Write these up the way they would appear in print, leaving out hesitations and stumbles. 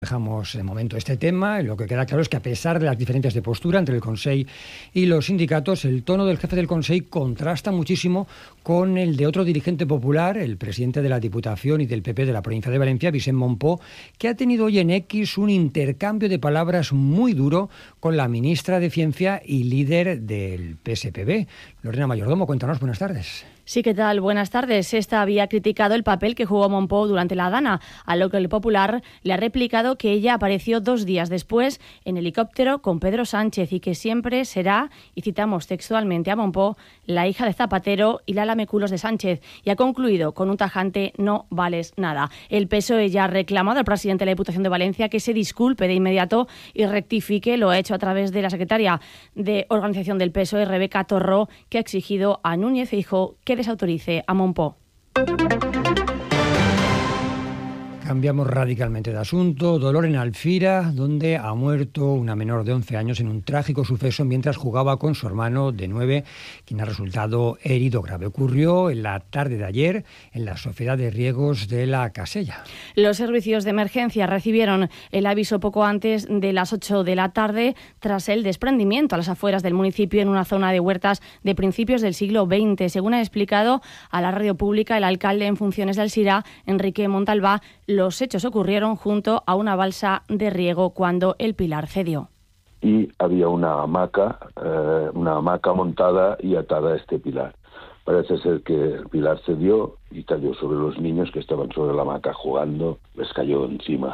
dejamos de momento este tema. Lo que queda claro es que a pesar de las diferencias de postura entre el Consell y los sindicatos, el tono del jefe del Consell contrasta muchísimo con el de otro dirigente popular, el presidente de la Diputación y del PP de la provincia de Valencia, Vicent Mompó, que ha tenido hoy en X un intercambio de palabras muy duro con la ministra de Ciencia y líder del PSPB. Lorena Mayordomo, cuéntanos, buenas tardes. Sí, ¿qué tal? Buenas tardes. Esta había criticado el papel que jugó Mompó durante la Dana, a lo que el Popular le ha replicado que ella apareció 2 días después en helicóptero con Pedro Sánchez y que siempre será, y citamos textualmente a Mompó, la hija de Zapatero y la lameculos de Sánchez, y ha concluido con un tajante: no vales nada. El PSOE ya ha reclamado al presidente de la Diputación de Valencia que se disculpe de inmediato y rectifique. Lo ha hecho a través de la secretaria de organización del PSOE, Rebeca Torró, que ha exigido a Núñez Feijóo que desautorice a Mompó. Cambiamos radicalmente de asunto. Dolor en Alfira, donde ha muerto una menor de 11 años en un trágico suceso mientras jugaba con su hermano de 9, quien ha resultado herido grave. Ocurrió en la tarde de ayer en la Sociedad de Riegos de la Casella. Los servicios de emergencia recibieron el aviso poco antes de las 8 de la tarde tras el desprendimiento a las afueras del municipio en una zona de huertas de principios del siglo XX. Según ha explicado a la radio pública el alcalde en funciones de Alzira, Enrique Montalbá, los hechos ocurrieron junto a una balsa de riego cuando el pilar cedió. Y había una hamaca montada y atada a este pilar. Parece ser que el pilar cedió y cayó sobre los niños que estaban sobre la hamaca jugando, les cayó encima.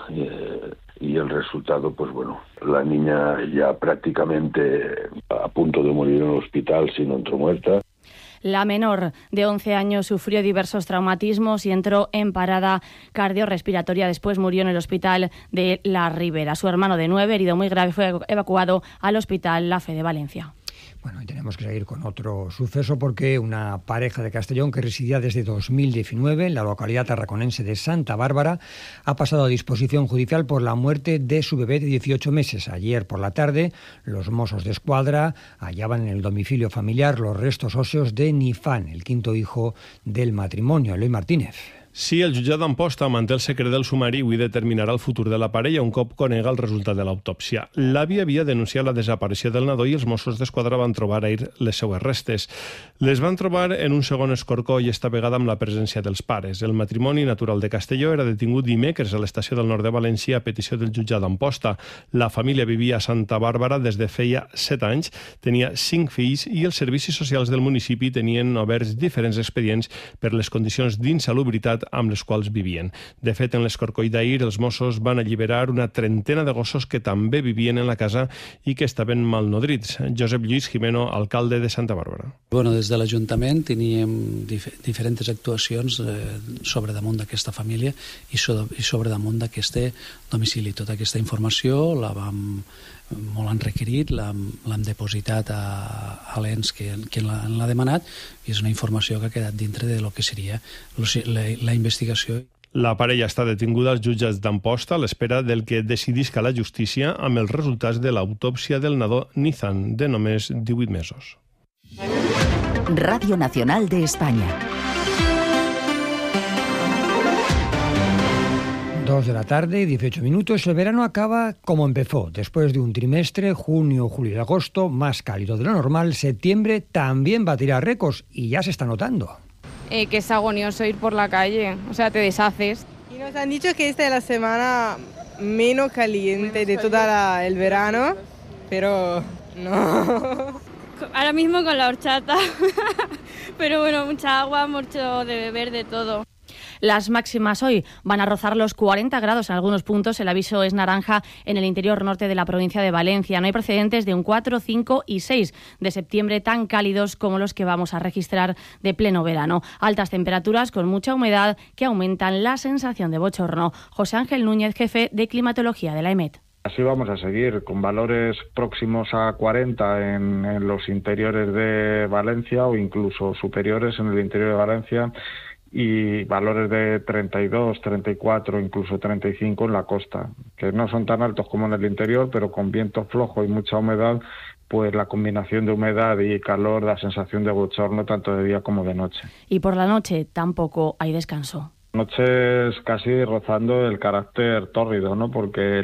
Y el resultado, pues bueno, la niña ya prácticamente a punto de morir en el hospital, si no entró muerta. La menor de 11 años sufrió diversos traumatismos y entró en parada cardiorrespiratoria. Después murió en el hospital de La Ribera. Su hermano de 9, herido muy grave, fue evacuado al hospital La Fe de Valencia. Bueno, y tenemos que seguir con otro suceso porque una pareja de Castellón que residía desde 2019 en la localidad tarraconense de Santa Bárbara ha pasado a disposición judicial por la muerte de su bebé de 18 meses. Ayer por la tarde, los Mossos d'Esquadra hallaban en el domicilio familiar los restos óseos de Nifan, el quinto hijo del matrimonio. Eloy Martínez. Sí, el jutjat d'Amposta manté el secret del sumari i avui determinarà el futur de la parella un cop conega el resultat de l'autòpsia. L'avi havia denunciat la desaparició del nadó i els Mossos d'Esquadra van trobar ahir les seues restes. Les van trobar en un segon escorcó i esta vegada amb la presència dels pares. El matrimoni natural de Castelló era detingut dimecres a l'estació del nord de València a petició del jutjat d'Amposta. La família vivia a Santa Bàrbara des de feia 7 anys, tenia 5 fills i els servicis socials del municipi tenien oberts diferents expedients per les condicions d'insalubritat amb les quals vivien. De fet, en l'escorcoll d'ahir, els Mossos van alliberar una trentena de gossos que també vivien en la casa i que estaven malnodrits. Josep Lluís Jimeno, alcalde de Santa Bàrbara. Bueno, des de l'Ajuntament teníem diferents actuacions sobre damunt d'aquesta família i sobre damunt d'aquest domicili. Tota aquesta informació la vam molt han requerit, l'hem depositat a l'ENS que l'ha demanat i és una informació que ha quedat dintre de lo que seria la investigació. La parella està detinguda als jutjats d'Amposta a l'espera del que decidisca la justícia amb els resultats de l'autòpsia del nadó Nizan, de només 18 mesos. Radio Nacional de España. 2 de la tarde, 18 minutos. El verano acaba como empezó. Después de un trimestre, junio, julio y agosto, más cálido de lo normal, septiembre también va a tirar récords y ya se está notando. Que es agonioso ir por la calle, o sea, te deshaces. Y nos han dicho que esta es la semana menos caliente de todo el verano, pero no. Ahora mismo con la horchata, pero bueno, mucha agua, mucho de beber, de todo. Las máximas hoy van a rozar los 40 grados en algunos puntos. El aviso es naranja en el interior norte de la provincia de Valencia. No hay precedentes de un 4, 5 y 6 de septiembre tan cálidos como los que vamos a registrar de pleno verano. Altas temperaturas con mucha humedad que aumentan la sensación de bochorno. José Ángel Núñez, jefe de climatología de la EMET. Así vamos a seguir, con valores próximos a 40 en los interiores de Valencia o incluso superiores en el interior de Valencia, y valores de 32, 34, incluso 35 en la costa, que no son tan altos como en el interior, pero con viento flojo y mucha humedad, pues la combinación de humedad y calor da sensación de bochorno tanto de día como de noche. Y por la noche tampoco hay descanso. Noches casi rozando el carácter tórrido, ¿no? Porque